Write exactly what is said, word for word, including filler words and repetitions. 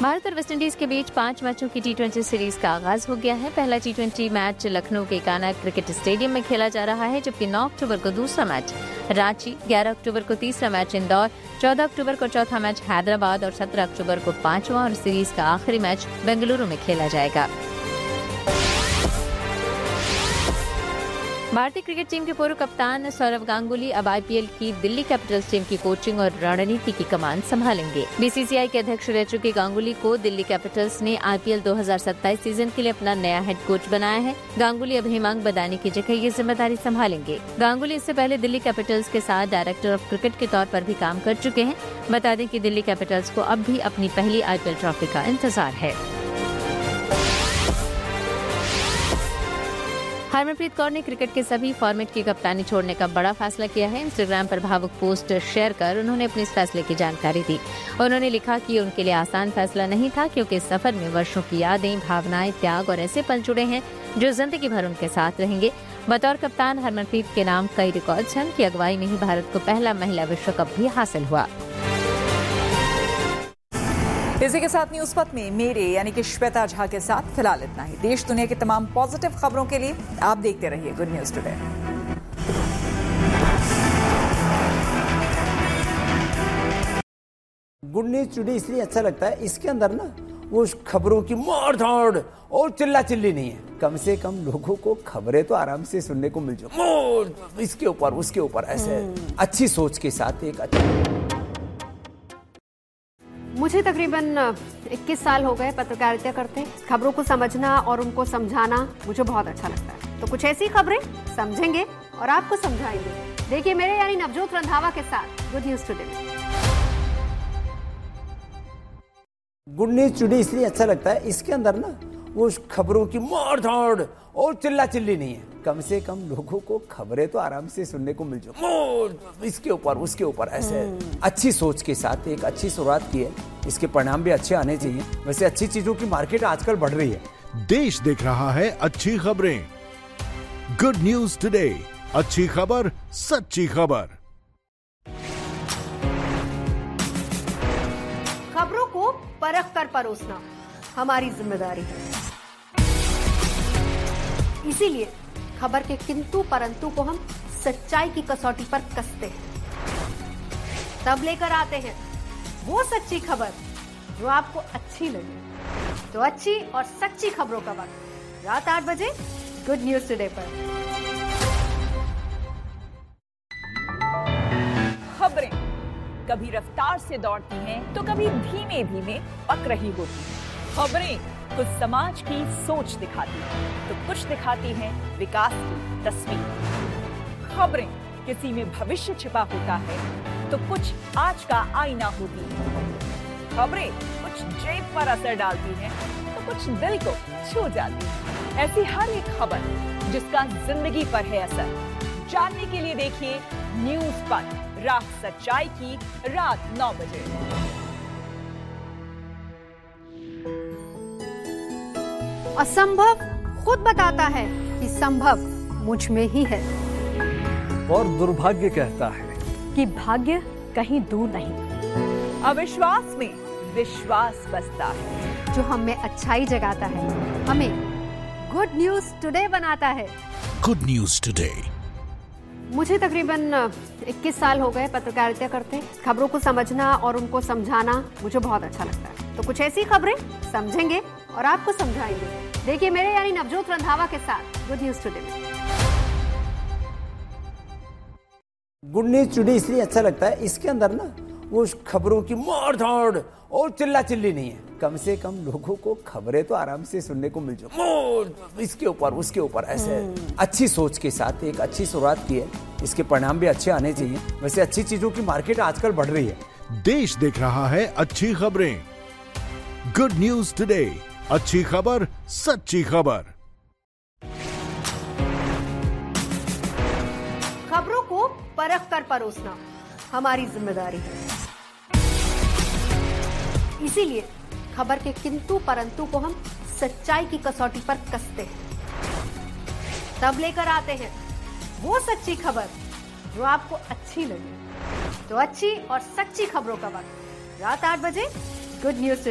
भारत और वेस्टइंडीज के बीच पांच मैचों की टी ट्वेंटी सीरीज का आगाज हो गया है। पहला टी ट्वेंटी मैच लखनऊ के कान्हा क्रिकेट स्टेडियम में खेला जा रहा है, जबकि नौ अक्टूबर को दूसरा मैच रांची, ग्यारह अक्टूबर को तीसरा मैच इंदौर, चौदह अक्टूबर को चौथा मैच हैदराबाद और सत्रह अक्टूबर को पांचवा और सीरीज का आखिरी मैच बेंगलुरु में खेला जाएगा। भारतीय क्रिकेट टीम के पूर्व कप्तान सौरव गांगुली अब आईपीएल की दिल्ली कैपिटल्स टीम की कोचिंग और रणनीति की कमान संभालेंगे। बीसीसीआई के अध्यक्ष रह चुके गांगुली को दिल्ली कैपिटल्स ने आईपीएल दो हज़ार सत्ताईस सीजन के लिए अपना नया हेड कोच बनाया है। गांगुली अब हेमांग बदानी की जगह ये जिम्मेदारी संभालेंगे। गांगुली इससे पहले दिल्ली कैपिटल्स के साथ डायरेक्टर ऑफ क्रिकेट के तौर पर भी काम कर चुके हैं। बता दें कि दिल्ली कैपिटल्स को अब भी अपनी पहली आईपीएल ट्रॉफी का इंतजार है। हरमनप्रीत कौर ने क्रिकेट के सभी फॉर्मेट की कप्तानी छोड़ने का बड़ा फैसला किया है। इंस्टाग्राम पर भावुक पोस्ट शेयर कर उन्होंने अपने इस फैसले की जानकारी दी। उन्होंने लिखा कि उनके लिए आसान फैसला नहीं था, क्योंकि इस सफर में वर्षों की यादें, भावनाएं, त्याग और ऐसे पल जुड़े हैं जो जिंदगी भर उनके साथ रहेंगे। बतौर कप्तान हरमनप्रीत के नाम कई रिकॉर्ड्स हैं। उनकी अगुवाई में ही भारत को पहला महिला विश्व कप भी हासिल हुआ। इसी के साथ न्यूज पथ में मेरे यानी कि श्वेता झा के साथ फिलहाल इतना ही। देश दुनिया की तमाम पॉजिटिव खबरों के लिए आप देखते रहिए good news today. Good news today इसलिए अच्छा लगता है, इसके अंदर ना वो खबरों की मार धाड़ और चिल्ला चिल्ली नहीं है। कम से कम लोगों को खबरें तो आराम से सुनने को मिल जाए, इसके ऊपर उसके ऊपर ऐसे अच्छी सोच के साथ एक अच्छी। मुझे तकरीबन इक्कीस साल हो गए पत्रकारिता करते। खबरों को समझना और उनको समझाना मुझे बहुत अच्छा लगता है। तो कुछ ऐसी खबरें समझेंगे और आपको समझाएंगे। देखिए मेरे यानी नवजोत रंधावा के साथ good news today. Good news today इसलिए अच्छा लगता है, इसके अंदर ना वो खबरों की मार धाड़ और चिल्ला चिल्ली नहीं है। कम से कम लोगों को खबरें तो आराम से सुनने को मिल जाए, इसके ऊपर उसके ऊपर ऐसे अच्छी सोच के साथ एक अच्छी शुरुआत की है। इसके परिणाम भी अच्छे आने चाहिए। वैसे अच्छी चीजों की मार्केट आजकल बढ़ रही है। देश देख रहा है अच्छी खबरें। गुड न्यूज टुडे, अच्छी खबर, सच्ची खबर। खबरों को परख कर परोसना हमारी जिम्मेदारी है। इसीलिए खबर के किंतु परंतु को हम सच्चाई की कसौटी पर कसते हैं। तब लेकर आते हैं वो सच्ची खबर जो आपको अच्छी लगे। तो अच्छी और सच्ची खबरों का वक्त रात आठ बजे गुड न्यूज टुडे पर। खबरें कभी रफ्तार से दौड़ती हैं तो कभी धीमे धीमे पक रही होती हैं। खबरें कुछ समाज की सोच दिखाती हैं तो कुछ दिखाती हैं विकास की तस्वीर। खबरें किसी में भविष्य छिपा होता है तो कुछ आज का आईना होती है। खबरें कुछ जेब पर असर डालती हैं तो कुछ दिल को छू जाती है। ऐसी हर एक खबर जिसका जिंदगी पर है असर, जानने के लिए देखिए न्यूज पथ, रात सच्चाई की, रात नौ बजे। असंभव खुद बताता है कि संभव मुझ में ही है, और दुर्भाग्य कहता है कि भाग्य कहीं दूर नहीं। अविश्वास में विश्वास बसता है, जो हमें अच्छाई जगाता है, हमें गुड न्यूज टुडे बनाता है। Good news today. मुझे तकरीबन इक्कीस साल हो गए पत्रकारिता करते। खबरों को समझना और उनको समझाना मुझे बहुत अच्छा लगता है। तो कुछ ऐसी खबरें समझेंगे और आपको समझाएंगे। देखिए मेरे यानी नवजोत रंधावा के साथ good news today. Good news today इसलिए अच्छा लगता है, इसके अंदर ना वो खबरों की मार धाड़ और चिल्ला चिल्ली नहीं है। कम से कम लोगों को खबरें तो आराम से सुनने को मिल जाए, इसके ऊपर उसके ऊपर ऐसे अच्छी सोच के साथ एक अच्छी शुरुआत की है। इसके परिणाम भी अच्छे आने चाहिए। वैसे अच्छी चीजों की मार्केट आजकल बढ़ रही है। देश देख रहा है अच्छी खबरें। गुड न्यूज टुडे, अच्छी खबर, सच्ची खबर। खबरों को परख कर परोसना हमारी जिम्मेदारी है। इसीलिए खबर के किंतु परंतु को हम सच्चाई की कसौटी पर कसते हैं। तब लेकर आते हैं वो सच्ची खबर जो आपको अच्छी लगे। तो अच्छी और सच्ची खबरों का वक्त रात आठ बजे गुड न्यूज।